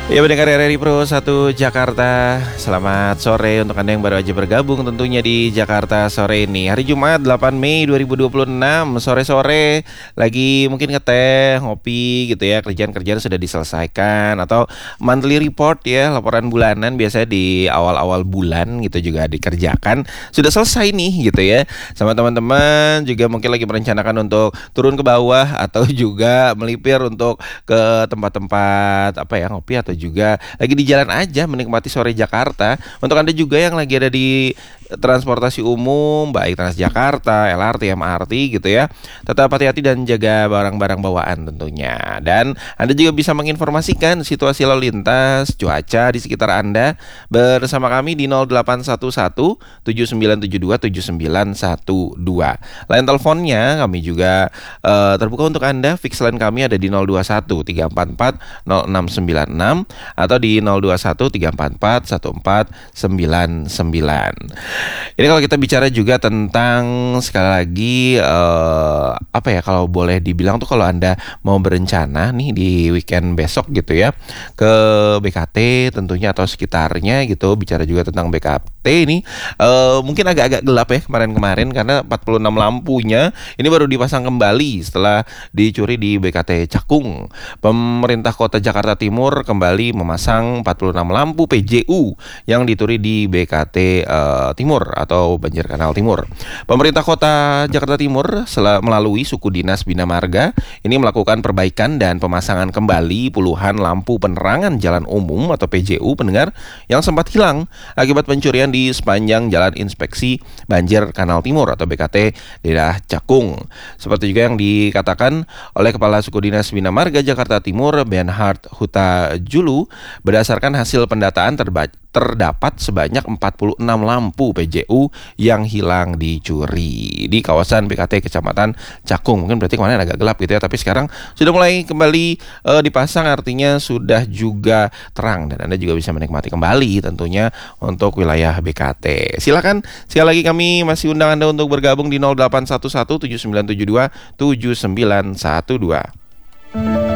Ya pendengar RRI Pro 1 Jakarta, selamat sore untuk Anda yang baru aja bergabung tentunya di Jakarta sore ini. Hari Jumat 8 Mei 2026, sore-sore lagi mungkin ngeteh, ngopi gitu ya, kerjaan-kerjaan sudah diselesaikan. Atau monthly report ya, laporan bulanan biasanya di awal-awal bulan gitu juga dikerjakan. Sudah selesai nih gitu ya. Sama teman-teman juga mungkin lagi merencanakan untuk turun ke bawah atau juga melipir untuk ke tempat-tempat apa ya, ngopi atau juga lagi di jalan aja menikmati sore Jakarta. Untuk Anda juga yang lagi ada di transportasi umum baik Transjakarta, LRT, MRT gitu ya, tetap hati-hati dan jaga barang-barang bawaan tentunya. Dan Anda juga bisa menginformasikan situasi lalu lintas, cuaca di sekitar Anda bersama kami di 0811 7972 7912. Line teleponnya kami juga terbuka untuk Anda. Fix line kami ada di 021 344 0696 atau di 021 344 1499. Ini kalau kita bicara juga tentang sekali lagi apa ya, kalau boleh dibilang tuh kalau Anda mau berencana nih di weekend besok gitu ya ke BKT tentunya atau sekitarnya gitu, bicara juga tentang BKT ini mungkin agak-agak gelap ya kemarin-kemarin karena 46 lampunya ini baru dipasang kembali setelah dicuri di BKT Cakung. Pemerintah Kota Jakarta Timur kembali memasang 46 lampu PJU yang dicuri di BKT Timur atau Banjir Kanal Timur. Pemerintah Kota Jakarta Timur melalui Suku Dinas Bina Marga ini melakukan perbaikan dan pemasangan kembali puluhan lampu penerangan jalan umum atau PJU pendengar yang sempat hilang akibat pencurian di sepanjang Jalan Inspeksi Banjir Kanal Timur atau BKT daerah Cakung. Seperti juga yang dikatakan oleh Kepala Suku Dinas Bina Marga Jakarta Timur Benhard Huta Julu, berdasarkan hasil pendataan terdapat sebanyak 46 lampu PJU yang hilang dicuri di kawasan BKT Kecamatan Cakung. Mungkin berarti kemarin agak gelap gitu ya, tapi sekarang sudah mulai kembali dipasang, artinya sudah juga terang dan Anda juga bisa menikmati kembali tentunya untuk wilayah BKT. Silakan sekali lagi kami masih undang Anda untuk bergabung di 0811 7972 7912.